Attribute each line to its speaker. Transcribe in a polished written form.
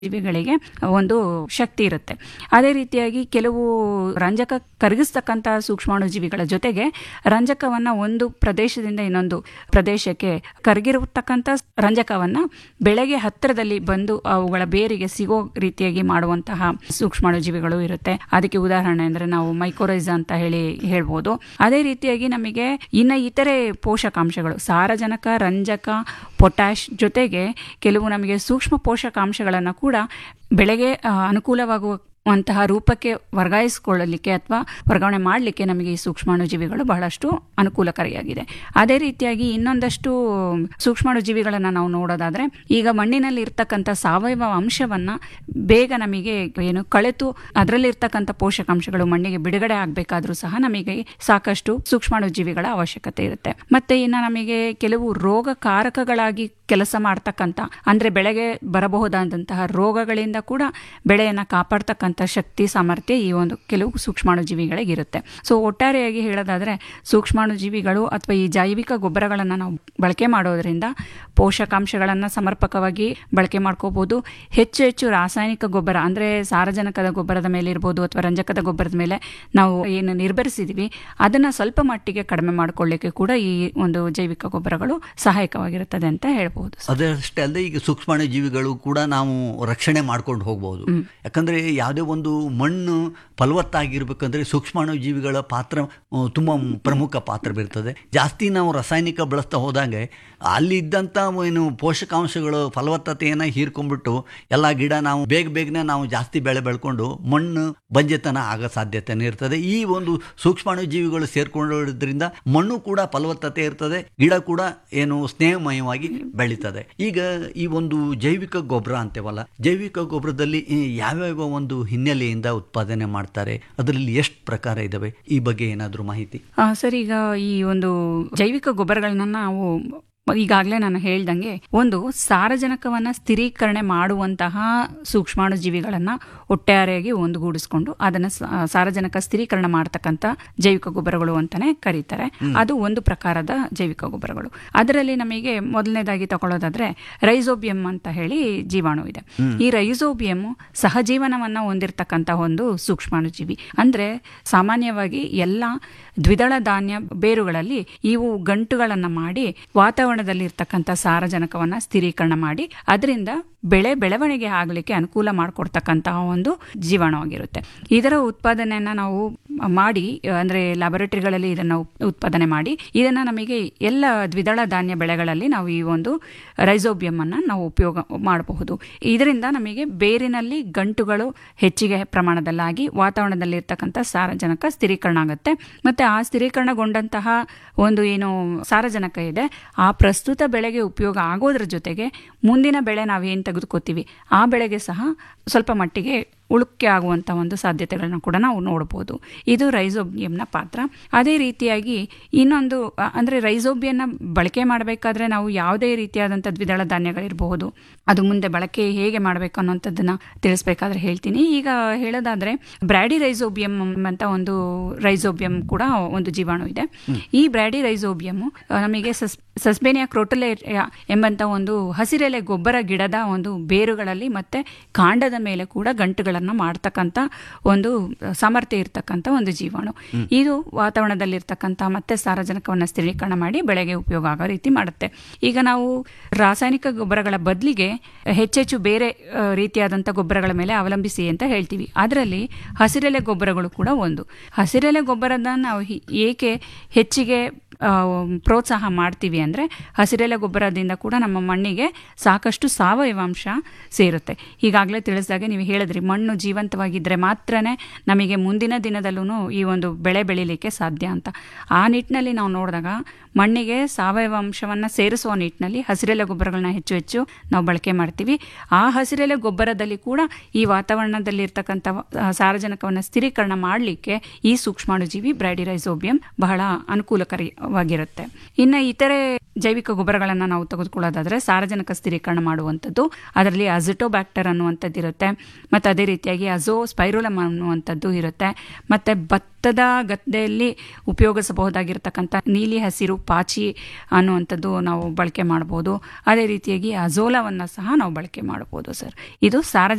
Speaker 1: ಜೀವಿಗಳಿಗೆ ಒಂದು ಶಕ್ತಿ ಇರುತ್ತೆ. ಅದೇ ರೀತಿಯಾಗಿ ಕೆಲವು ರಂಜಕ ಕರಗಿಸ್ತಕ್ಕಂತಹ ಸೂಕ್ಷ್ಮಾಣುಜೀವಿಗಳ ಜೊತೆಗೆ ರಂಜಕವನ್ನ ಒಂದು ಪ್ರದೇಶದಿಂದ ಇನ್ನೊಂದು ಪ್ರದೇಶಕ್ಕೆ ಕರಗಿರತಕ್ಕಂಥ ರಂಜಕವನ್ನ ಬೆಳೆಗೆ ಹತ್ತಿರದಲ್ಲಿ ಬಂದು ಅವುಗಳ ಬೇರಿಗೆ ಸಿಗೋ ರೀತಿಯಾಗಿ ಮಾಡುವಂತಹ ಸೂಕ್ಷ್ಮಾಣುಜೀವಿಗಳು ಇರುತ್ತೆ. ಅದಕ್ಕೆ ಉದಾಹರಣೆ ಅಂದ್ರೆ ನಾವು ಮೈಕೋರೈಸ ಅಂತ ಹೇಳ್ಬೋದು. ಅದೇ ರೀತಿಯಾಗಿ ನಮಗೆ ಇನ್ನು ಇತರೆ ಪೋಷಕಾಂಶಗಳು ಸಾರಜನಕ, ರಂಜಕ, ಪೊಟ್ಯಾಶ್ ಜೊತೆಗೆ ಕೆಲವು ನಮಗೆ ಸೂಕ್ಷ್ಮ ಪೋಷಕಾಂಶಗಳನ್ನು ಕೂಡ ಬೆಳೆಗೆ ಅನುಕೂಲವಾಗುವಂತಹ ರೂಪಕ್ಕೆ ವರ್ಗಾಯಿಸಿಕೊಳ್ಳಲಿಕ್ಕೆ ಅಥವಾ ವರ್ಗಾವಣೆ ಮಾಡಲಿಕ್ಕೆ ನಮಗೆ ಈ ಸೂಕ್ಷ್ಮಾಣುಜೀವಿಗಳು ಬಹಳಷ್ಟು ಅನುಕೂಲಕಾರಿಯಾಗಿದೆ. ಅದೇ ರೀತಿಯಾಗಿ ಇನ್ನೊಂದಷ್ಟು ಸೂಕ್ಷ್ಮಾಣುಜೀವಿಗಳನ್ನು ನಾವು ನೋಡೋದಾದ್ರೆ, ಈಗ ಮಣ್ಣಿನಲ್ಲಿ ಇರ್ತಕ್ಕಂಥ ಸಾವಯವ ಅಂಶವನ್ನ ಬೇಗ ನಮಗೆ ಕಳೆತು ಅದರಲ್ಲಿರ್ತಕ್ಕಂಥ ಪೋಷಕಾಂಶಗಳು ಮಣ್ಣಿಗೆ ಬಿಡುಗಡೆ ಆಗಬೇಕಾದ್ರೂ ಸಹ ನಮಗೆ ಸಾಕಷ್ಟು ಸೂಕ್ಷ್ಮಾಣುಜೀವಿಗಳ ಅವಶ್ಯಕತೆ ಇರುತ್ತೆ. ಮತ್ತೆ ಇನ್ನು ನಮಗೆ ಕೆಲವು ರೋಗಕಾರಕಗಳಾಗಿ ಕೆಲಸ ಮಾಡ್ತಕ್ಕಂಥ ಅಂದ್ರೆ ಬೆಳೆಗೆ ಬರಬಹುದಾದಂತಹ ರೋಗಗಳಿಂದ ಕೂಡ ಬೆಳೆಯನ್ನ ಕಾಪಾಡ್ತಕ್ಕಂಥ ಶಕ್ತಿ ಸಾಮರ್ಥ್ಯ ಈ ಒಂದು ಕೆಲವು ಸೂಕ್ಷ್ಮಾಣುಜೀವಿಗಳಿಗಿರುತ್ತೆ. ಸೊ ಒಟ್ಟಾರೆಯಾಗಿ ಹೇಳೋದಾದ್ರೆ ಸೂಕ್ಷ್ಮಾಣುಜೀವಿಗಳು ಅಥವಾ ಈ ಜೈವಿಕ ಗೊಬ್ಬರಗಳನ್ನು ನಾವು ಬಳಕೆ ಮಾಡೋದ್ರಿಂದ ಪೋಷಕಾಂಶಗಳನ್ನು ಸಮರ್ಪಕವಾಗಿ ಬಳಕೆ ಮಾಡ್ಕೋಬಹುದು. ಹೆಚ್ಚು ರಾಸಾಯನಿಕ ಗೊಬ್ಬರ ಅಂದ್ರೆ ಸಾರಜನಕದ ಗೊಬ್ಬರದ ಮೇಲೆ ಇರ್ಬೋದು ಅಥವಾ ರಂಜಕದ ಗೊಬ್ಬರದ ಮೇಲೆ ನಾವು ಏನು ನಿರ್ಭರಿಸಿದೀವಿ ಅದನ್ನ ಸ್ವಲ್ಪ ಮಟ್ಟಿಗೆ ಕಡಿಮೆ ಮಾಡ್ಕೊಳ್ಳಿಕ್ಕೆ ಕೂಡ ಈ ಒಂದು ಜೈವಿಕ ಗೊಬ್ಬರಗಳು ಸಹಾಯಕವಾಗಿರುತ್ತದೆ ಅಂತ ಹೇಳ್ಬೋದು.
Speaker 2: ಅದಷ್ಟೇ ಅಲ್ಲದೆ ಈಗ ಸೂಕ್ಷ್ಮಾಣುಜೀವಿಗಳು ಕೂಡ ನಾವು ರಕ್ಷಣೆ ಮಾಡ್ಕೊಂಡು ಹೋಗ್ಬೋದು. ಯಾಕಂದ್ರೆ ಯಾವುದೇ ಒಂದು ಮಣ್ಣು ಫಲವತ್ತಾಗಿರ್ಬೇಕಂದ್ರೆ ಸೂಕ್ಷ್ಮಾಣುಜೀವಿಗಳ ಪಾತ್ರ ತುಂಬಾ ಪ್ರಮುಖ ಪಾತ್ರ ಬೀರ್ತದೆ. ಜಾಸ್ತಿ ನಾವು ರಾಸಾಯನಿಕ ಬಳಸ್ತಾ ಹೋದಂಗೆ ಅಲ್ಲಿ ಇದ್ದಂಥ ಏನು ಪೋಷಕಾಂಶಗಳು ಫಲವತ್ತತೆಯನ್ನು ಹೀರ್ಕೊಂಡ್ಬಿಟ್ಟು ಎಲ್ಲ ಗಿಡ ನಾವು ಬೇಗನೆ ನಾವು ಜಾಸ್ತಿ ಬೆಳೆ ಬೆಳ್ಕೊಂಡು ಮಣ್ಣು ಬಂಜೆತನ ಆಗೋ ಸಾಧ್ಯತೆನೇ ಇರ್ತದೆ. ಈ ಒಂದು ಸೂಕ್ಷ್ಮಾಣುಜೀವಿಗಳು ಸೇರ್ಕೊಳ್ಳೋದ್ರಿಂದ ಮಣ್ಣು ಕೂಡ ಫಲವತ್ತತೆ ಇರ್ತದೆ, ಗಿಡ ಕೂಡ ಏನು ಸ್ನೇಹಮಯವಾಗಿ ಬೆಳೀತದೆ. ಈಗ ಈ ಒಂದು ಜೈವಿಕ ಗೊಬ್ಬರ ಅಂತೇವಲ್ಲ, ಜೈವಿಕ ಗೊಬ್ಬರದಲ್ಲಿ ಯಾವ್ಯಾವ ಒಂದು ಹಿನ್ನೆಲೆಯಿಂದ ಉತ್ಪಾದನೆ ಮಾಡ್ತಾರೆ, ಅದರಲ್ಲಿ ಎಷ್ಟು ಪ್ರಕಾರ ಇದಾವೆ, ಈ ಬಗ್ಗೆ ಏನಾದರೂ ಮಾಹಿತಿ?
Speaker 1: ಸರ್, ಈಗ ಈ ಒಂದು ಜೈವಿಕ ಗೊಬ್ಬರಗಳನ್ನ ನಾವು ಈಗಾಗಲೇ ನಾನು ಹೇಳ್ದಂಗೆ ಒಂದು ಸಾರಜನಕವನ್ನ ಸ್ಥಿರೀಕರಣೆ ಮಾಡುವಂತಹ ಸೂಕ್ಷ್ಮಾಣುಜೀವಿಗಳನ್ನ ಒಟ್ಟಾರೆಯಾಗಿ ಒಂದುಗೂಡಿಸ್ಕೊಂಡು ಅದನ್ನ ಸಾರಜನಕ ಸ್ಥಿರೀಕರಣ ಮಾಡತಕ್ಕಂಥ ಜೈವಿಕ ಗೊಬ್ಬರಗಳು ಅಂತಾನೆ ಕರೀತಾರೆ. ಅದು ಒಂದು ಪ್ರಕಾರದ ಜೈವಿಕ ಗೊಬ್ಬರಗಳು. ಅದರಲ್ಲಿ ನಮಗೆ ಮೊದಲನೇದಾಗಿ ತಗೊಳ್ಳೋದಾದ್ರೆ ರೈಸೋಬಿಯಂ ಅಂತ ಹೇಳಿ ಜೀವಾಣು ಇದೆ. ಈ ರೈಸೋಬಿಯಂ ಸಹಜೀವನವನ್ನ ಹೊಂದಿರತಕ್ಕಂಥ ಒಂದು ಸೂಕ್ಷ್ಮಾಣುಜೀವಿ. ಅಂದ್ರೆ ಸಾಮಾನ್ಯವಾಗಿ ಎಲ್ಲ ದ್ವಿದಳ ಧಾನ್ಯ ಬೇರುಗಳಲ್ಲಿ ಇವು ಗಂಟುಗಳನ್ನ ಮಾಡಿ ವಾತಾವರಣದಲ್ಲಿ ಇರ್ತಕ್ಕಂಥ ಸಾರಜನಕವನ್ನ ಸ್ಥಿರೀಕರಣ ಮಾಡಿ ಅದರಿಂದ ಬೆಳವಣಿಗೆ ಆಗಲಿಕ್ಕೆ ಅನುಕೂಲ ಮಾಡಿಕೊಡ್ತಕ್ಕಂತಹ ಒಂದು ಜೀವಾಣು ಆಗಿರುತ್ತೆ. ಇದರ ಉತ್ಪಾದನೆಯನ್ನ ನಾವು ಮಾಡಿ ಅಂದ್ರೆ ಲ್ಯಾಬೊರೇಟರಿಗಳಲ್ಲಿ ಇದನ್ನ ಉತ್ಪಾದನೆ ಮಾಡಿ ಇದನ್ನ ನಮಗೆ ಎಲ್ಲ ದ್ವಿದಳ ಧಾನ್ಯ ಬೆಳೆಗಳಲ್ಲಿ ನಾವು ಈ ಒಂದು ರೈಸೋಬಿಯಂ ಅನ್ನ ನಾವು ಉಪಯೋಗ ಮಾಡಬಹುದು. ಇದರಿಂದ ನಮಗೆ ಬೇರಿನಲ್ಲಿ ಗಂಟುಗಳು ಹೆಚ್ಚಿಗೆ ಪ್ರಮಾಣದಲ್ಲಾಗಿ ವಾತಾವರಣದಲ್ಲಿ ಇರ್ತಕ್ಕಂಥ ಸಾರಜನಕ ಸ್ಥಿರೀಕರಣ ಆಗುತ್ತೆ. ಮತ್ತೆ ಆ ಸ್ಥಿರೀಕರಣಗೊಂಡಂತಹ ಒಂದು ಏನು ಸಾರಜನಕ ಇದೆ ಆ ಪ್ರಸ್ತುತ ಬೆಳೆಗೆ ಉಪಯೋಗ ಆಗೋದ್ರ ಜೊತೆಗೆ ಮುಂದಿನ ಬೆಳೆ ನಾವೇನು ತೆಗೆದುಕೋತೀವಿ ಆ ಬೆಳೆಗೆ ಸಹ ಸ್ವಲ್ಪ ಮಟ್ಟಿಗೆ ಉಳುಕೆ ಆಗುವಂಥ ಒಂದು ಸಾಧ್ಯತೆಗಳನ್ನ ಕೂಡ ನಾವು ನೋಡಬಹುದು. ಇದು ರೈಸೋಬಿಯಂನ ಪಾತ್ರ. ಅದೇ ರೀತಿಯಾಗಿ ಇನ್ನೊಂದು ಅಂದ್ರೆ ರೈಸೋಬಿಯನ್ನ ಬಳಕೆ ಮಾಡಬೇಕಾದ್ರೆ ನಾವು ಯಾವುದೇ ರೀತಿಯಾದಂಥ ದ್ವಿದಳ ಧಾನ್ಯಗಳಿರಬಹುದು ಅದು ಮುಂದೆ ಬಳಕೆ ಹೇಗೆ ಮಾಡಬೇಕು ಅನ್ನೋಂಥದ್ದನ್ನ ತಿಳಿಸ್ಬೇಕಾದ್ರೆ ಹೇಳ್ತೀನಿ. ಈಗ ಹೇಳೋದಾದ್ರೆ ಬ್ರ್ಯಾಡಿ ರೈಸೋಬಿಯಂ ಅಂತ ಒಂದು ರೈಸೋಬಿಯಂ ಕೂಡ ಒಂದು ಜೀವಾಣು ಇದೆ. ಈ ಬ್ರ್ಯಾಡಿ ರೈಸೋಬಿಯಂ ನಮಗೆ ಸಸ್ಬೇನಿಯಾ ಕ್ರೋಟುಲೇರಿಯಾ ಎಂಬಂತ ಒಂದು ಹಸಿರೆಲೆ ಗೊಬ್ಬರ ಗಿಡದ ಒಂದು ಬೇರುಗಳಲ್ಲಿ ಮತ್ತೆ ಕಾಂಡದ ಮೇಲೆ ಕೂಡ ಗಂಟುಗಳನ್ನ ಮಾಡ್ತಕ್ಕಂಥ ಒಂದು ಸಾಮರ್ಥ್ಯ ಇರ್ತಕ್ಕಂಥ ಒಂದು ಜೀವಾಣು. ಇದು ವಾತಾವರಣದಲ್ಲಿರ್ತಕ್ಕಂಥ ಮತ್ತೆ ಸಾರಜನಕವನ್ನು ಸ್ಥಿರೀಕರಣ ಮಾಡಿ ಬೆಳೆಗೆ ಉಪಯೋಗ ಆಗೋ ರೀತಿ ಮಾಡುತ್ತೆ. ಈಗ ನಾವು ರಾಸಾಯನಿಕ ಗೊಬ್ಬರಗಳ ಬದಲಿಗೆ ಹೆಚ್ಚೆಚ್ಚು ಬೇರೆ ರೀತಿಯಾದಂಥ ಗೊಬ್ಬರಗಳ ಮೇಲೆ ಅವಲಂಬಿಸಿ ಅಂತ ಹೇಳ್ತೀವಿ. ಅದರಲ್ಲಿ ಹಸಿರೆಲೆ ಗೊಬ್ಬರಗಳು ಕೂಡ ಒಂದು. ಹಸಿರೆಲೆ ಗೊಬ್ಬರದ ನಾವು ಏಕೆ ಹೆಚ್ಚಿಗೆ ಪ್ರೋತ್ಸಾಹ ಮಾಡ್ತೀವಿ ಅಂದ್ರೆ ಹಸಿರೆಲೆ ಗೊಬ್ಬರದಿಂದ ಕೂಡ ನಮ್ಮ ಮಣ್ಣಿಗೆ ಸಾಕಷ್ಟು ಸಾವಯವಾಂಶ ಸೇರುತ್ತೆ. ಈಗಾಗಲೇ ತಿಳಿಸಿದಾಗೆ ನೀವು ಹೇಳಿದ್ರಿ ಮಣ್ಣು ಜೀವಂತವಾಗಿದ್ರೆ ಮಾತ್ರನೇ ನಮಗೆ ಮುಂದಿನ ದಿನದಲ್ಲೂ ಈ ಒಂದು ಬೆಳೆ ಬೆಳಿಲಿಕ್ಕೆ ಸಾಧ್ಯ ಅಂತ. ಆ ನಿಟ್ಟಿನಲ್ಲಿ ನಾವು ನೋಡಿದಾಗ ಮಣ್ಣಿಗೆ ಸಾವಯವಾಂಶವನ್ನ ಸೇರಿಸುವ ನಿಟ್ಟಿನಲ್ಲಿ ಹಸಿರೆಲೆ ಗೊಬ್ಬರಗಳನ್ನ ಹೆಚ್ಚು ನಾವು ಬಳಕೆ ಮಾಡ್ತೀವಿ. ಆ ಹಸಿರೆಲೆ ಗೊಬ್ಬರದಲ್ಲಿ ಕೂಡ ಈ ವಾತಾವರಣದಲ್ಲಿ ಇರ್ತಕ್ಕಂಥ ಸಾರಜನಕವನ್ನು ಸ್ಥಿರೀಕರಣ ಮಾಡಲಿಕ್ಕೆ ಈ ಸೂಕ್ಷ್ಮಾಣುಜೀವಿ ಬ್ರ್ಯಾಡಿ ರೈಸೋಬಿಯಂ ಬಹಳ ಅನುಕೂಲಕಾರಿ ವಾಗಿರುತ್ತೆ. ಇನ್ನು ಇತರೆ ಜೈವಿಕ ಗೊಬ್ಬರಗಳನ್ನು ನಾವು ತೆಗೆದುಕೊಳ್ಳೋದಾದ್ರೆ ಸಾರಜನಕ ಸ್ಥಿರೀಕರಣ ಮಾಡುವಂಥದ್ದು, ಅದರಲ್ಲಿ ಅಜಿಟೋಬ್ಯಾಕ್ಟರ್ ಅನ್ನುವಂಥದ್ದು ಇರುತ್ತೆ, ಮತ್ತು ಅದೇ ರೀತಿಯಾಗಿ ಅಜೋಸ್ಪೈರುಲಮ್ ಅನ್ನುವಂಥದ್ದು ಇರುತ್ತೆ. ಮತ್ತು ಭತ್ತದ ಗದ್ದೆಯಲ್ಲಿ ಉಪಯೋಗಿಸಬಹುದಾಗಿರ್ತಕ್ಕಂಥ ನೀಲಿ ಹಸಿರು ಪಾಚಿ ಅನ್ನುವಂಥದ್ದು ನಾವು ಬಳಕೆ ಮಾಡ್ಬೋದು. ಅದೇ ರೀತಿಯಾಗಿ ಅಜೋಲವನ್ನು ಸಹ ನಾವು ಬಳಕೆ ಮಾಡ್ಬೋದು ಸರ್. ಇದು ಸಾರಜನಕ